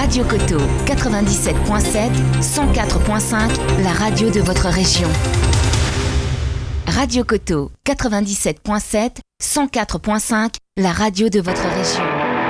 Radio Coteau 97.7, 104.5, la radio de votre région. Radio Coteau 97.7, 104.5, la radio de votre région.